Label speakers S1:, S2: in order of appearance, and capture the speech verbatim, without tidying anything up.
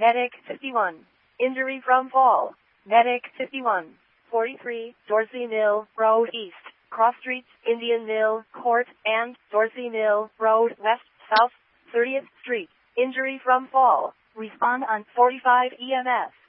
S1: Medic fifty-one. Injury from fall. Medic fifty-one. forty-three, Dorsey Mill Road East, Cross Streets, Indian Mill Court, and Dorsey Mill Road West, South, thirtieth Street. Injury from fall. Respond on forty-five E M S.